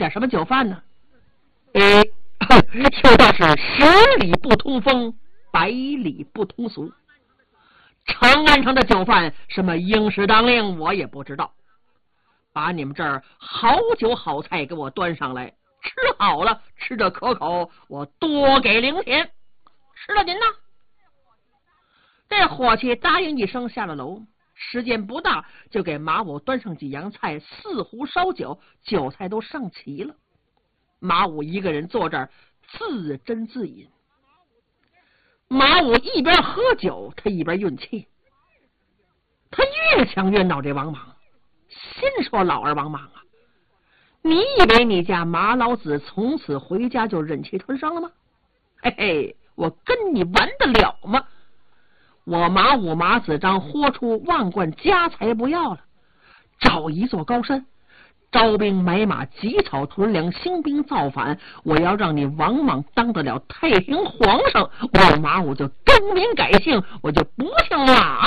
点什么酒饭呢？说到是10里不通风，100里不通俗。长安城的酒饭什么应时当令我也不知道，把你们这儿好酒好菜给我端上来，吃好了，吃着可口，我多给零钱，吃了您呢。这伙计答应一声，下了楼，时间不大就给马武端上几样菜，4壶烧酒，酒菜都上齐了。马武一个人坐这儿自斟自饮。马武一边喝酒，他一边运气，他越想越恼这王莽，心说老儿王莽啊，你以为你家马老子从此回家就忍气吞声了吗？嘿嘿，我跟你玩得了吗？我马武马子章豁出万贯家财不要了，找一座高山，招兵买马，积草屯粮，兴兵造反，我要让你王莽当得了太平皇上，我马武就更名改姓，我就不姓马。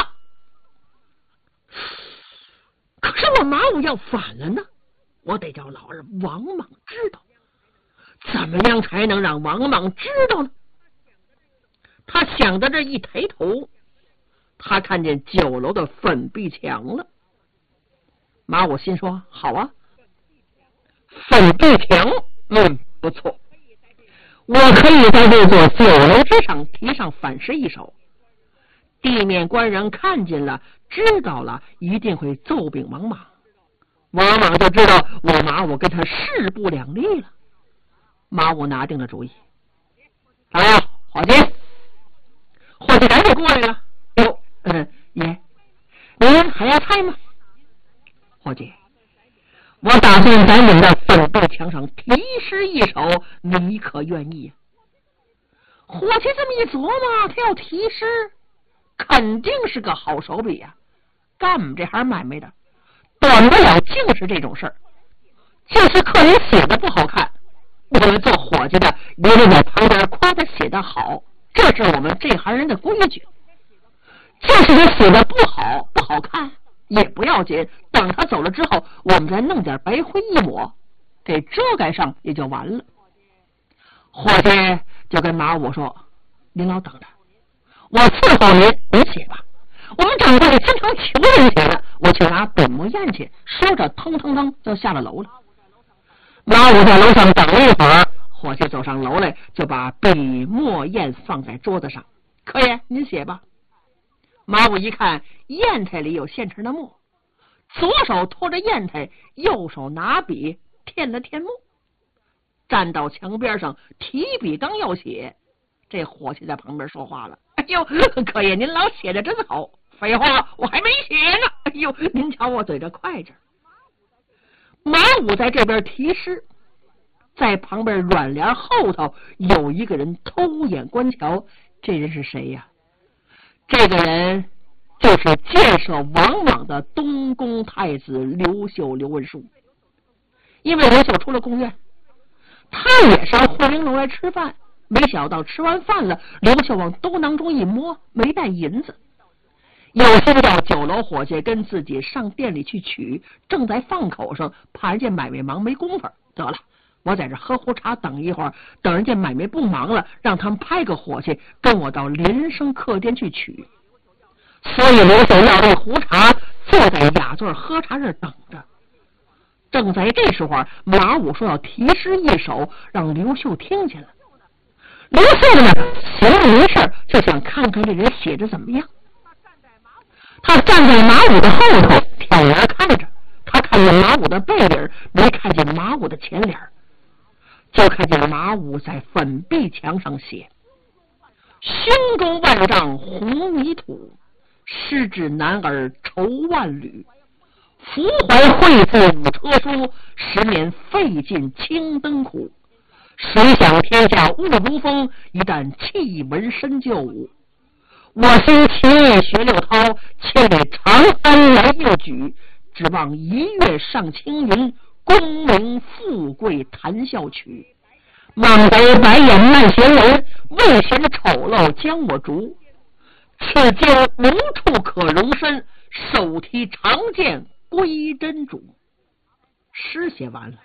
可是我马武要反了呢，我得叫老儿王莽知道，怎么样才能让王莽知道呢？他想到这一抬头，他看见酒楼的粉壁墙了。马武心说好啊，粉壁墙，不错，我可以在这座酒楼之上题上反诗一首，地面官人看见了，知道了，一定会奏禀王莽，王莽就知道我马武跟他势不两立了。马武拿定了主意，来呀，伙计赶紧过来了。哟，爷，您还要菜吗？伙计，我打算在你的粉壁墙上题诗一首，你可愿意？伙计这么一琢磨，他要题诗，肯定是个好手笔呀。干我们这行买卖的，短不了净是这种事儿。就是客人写的不好看，我们做伙计的一定在旁边夸他写的好，这是我们这行人的规矩。就是他写的不好看也不要紧，等他走了之后，我们再弄点白灰一抹，给遮盖上也就完了。伙计就跟马武说，您老等着，我伺候您写吧，我们掌柜的经常求人写的，我去拿本墨砚去。说着腾腾腾就下了楼了。马武在楼上等了一会儿，伙计走上楼来，就把笔墨砚放在桌子上，客爷您写吧。马武一看砚台里有现成的墨，左手托着砚台，右手拿笔填了填墨，站到墙边上提笔刚要写，这伙计在旁边说话了，哎呦，客爷您老写的真好。废话，我还没写呢。哎呦，您瞧我嘴这快着。马武在这边题诗，在旁边软帘后头有一个人偷眼观瞧，这人是谁呀？这个人就是建设王莽的东宫太子刘秀刘文书。因为刘秀出了宫院，他也上惠灵楼来吃饭，没想到吃完饭了，刘秀往兜囊中一摸，没带银子，有心叫酒楼伙计跟自己上店里去取，正在放口上，怕人家买卖忙没工夫，得了，我在这喝壶茶等一会儿，等人家买卖不忙了，让他们派个伙计跟我到林生客店去取。所以刘秀要这壶茶，坐在雅座喝茶这等着。正在这时候，马武说要题诗一首，让刘秀听见了。刘秀呢，闲着没事，就想看看这人写的怎么样。他站在马武的后头，挑眼看着，他看见马武的背影，没看见马武的前脸，就看见马武在粉壁墙上写：胸中万丈红泥土，失志男儿愁万缕，扶怀惠字五车书，十年费尽青灯苦。谁想天下物如风，一旦弃文身就武。我心情意学六韬，千里长安来又举，指望一跃上青云，功名富贵谈笑曲。莽贼白眼慢闲人，未嫌丑陋将我逐。此间无处可容身，手提长剑归真主。诗写完了，